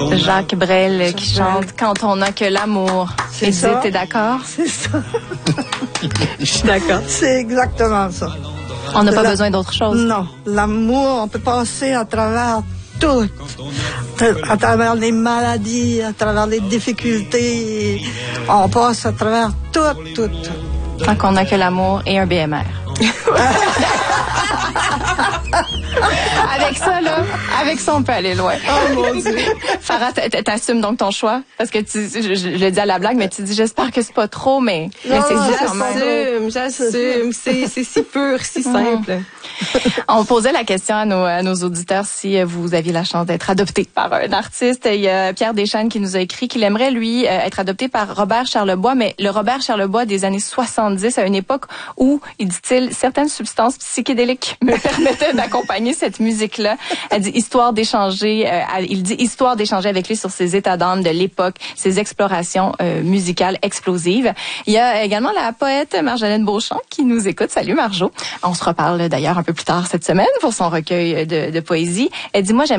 Jacques Brel qui chante « Quand on n'a que l'amour ». C'est ça. T'es d'accord? C'est ça. Je suis d'accord. C'est exactement ça. On n'a pas besoin d'autre chose. Non. L'amour, on peut passer à travers tout. À travers les maladies, à travers les difficultés. On passe à travers tout. Tant qu'on n'a que l'amour et un BMR. Avec ça, on peut aller loin. Oh mon Dieu. Farah, t'assumes donc ton choix? Parce que je le dis à la blague, mais tu dis, j'espère que c'est pas trop, mais c'est ça quand même. J'assume. C'est si pur, si simple. On posait la question à nos auditeurs si vous aviez la chance d'être adopté par un artiste. Il y a Pierre Deschênes qui nous a écrit qu'il aimerait, lui, être adopté par Robert Charlebois, mais le Robert Charlebois des années 70, à une époque où, il dit-il, certaines substances psychédéliques me permettaient d'accompagner cette musique-là. Il dit histoire d'échanger avec lui sur ses états d'âme de l'époque, ses explorations musicales explosives. Il y a également la poète Marjolaine Beauchamp qui nous écoute. Salut Marjo. On se reparle d'ailleurs un peu plus tard cette semaine pour son recueil de poésie. Elle dit, moi, j'aimerais